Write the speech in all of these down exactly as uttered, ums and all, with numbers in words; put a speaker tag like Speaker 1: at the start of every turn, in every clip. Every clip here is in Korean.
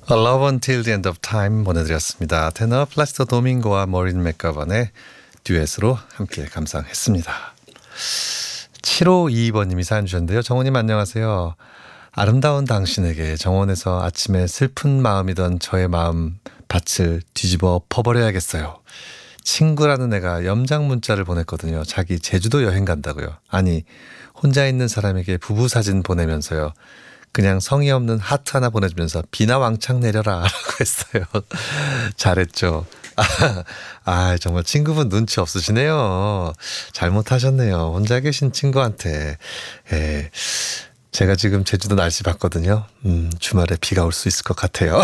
Speaker 1: A Love Until the End of Time 보내드렸습니다. 테너 플라시도 도밍고와 머린 맥가번의 듀엣으로 함께 감상했습니다. 칠오이이 번님이 사연 주셨는데요. 정원님 안녕하세요. 아름다운 당신에게 정원에서 아침에 슬픈 마음이던 저의 마음 밭을 뒤집어 퍼버려야겠어요. 친구라는 애가 염장 문자를 보냈거든요. 자기 제주도 여행 간다고요. 아니 혼자 있는 사람에게 부부 사진 보내면서요. 그냥 성의 없는 하트 하나 보내주면서 비나 왕창 내려라 라고 했어요. 잘했죠. 아, 아 정말 친구분 눈치 없으시네요. 잘못하셨네요. 혼자 계신 친구한테. 예, 제가 지금 제주도 날씨 봤거든요. 음, 주말에 비가 올 수 있을 것 같아요.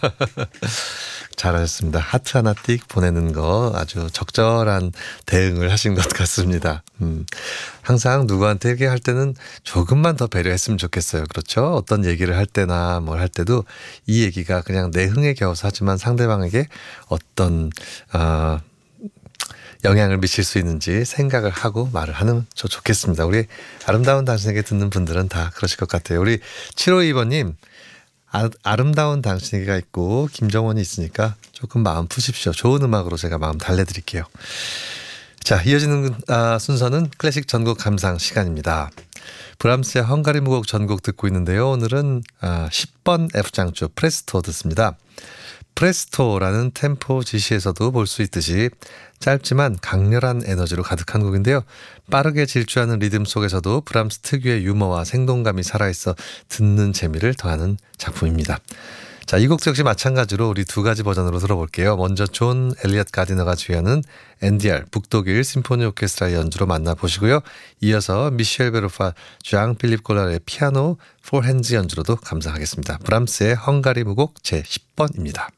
Speaker 1: 잘하셨습니다. 하트 하나 띡 보내는 거 아주 적절한 대응을 하신 것 같습니다. 음, 항상 누구한테 얘기할 때는 조금만 더 배려했으면 좋겠어요. 그렇죠? 어떤 얘기를 할 때나 뭘 할 때도 이 얘기가 그냥 내 흥에 겨워서 하지만 상대방에게 어떤 어, 영향을 미칠 수 있는지 생각을 하고 말을 하는 저 좋겠습니다. 우리 아름다운 당신에게 듣는 분들은 다 그러실 것 같아요. 우리 칠오이이 번님 아, 아름다운 당신에게가 있고 김정원이 있으니까 조금 마음 푸십시오. 좋은 음악으로 제가 마음 달래드릴게요. 자, 이어지는 아, 순서는 클래식 전곡 감상 시간입니다. 브람스의 헝가리 무곡 전곡 듣고 있는데요. 오늘은 아, 십 번 F장조 프레스토 듣습니다. 프레스토라는 템포 지시에서도 볼 수 있듯이 짧지만 강렬한 에너지로 가득한 곡인데요. 빠르게 질주하는 리듬 속에서도 브람스 특유의 유머와 생동감이 살아있어 듣는 재미를 더하는 작품입니다. 자, 이 곡도 역시 마찬가지로 우리 두 가지 버전으로 들어볼게요. 먼저 존 엘리엇 가디너가 주연은 엔디알 북독일 심포니 오케스트라의 연주로 만나보시고요. 이어서 미셸 베로파, 장 필립 골라르의 피아노 포 핸즈 연주로도 감상하겠습니다. 브람스의 헝가리 무곡 제십 번입니다.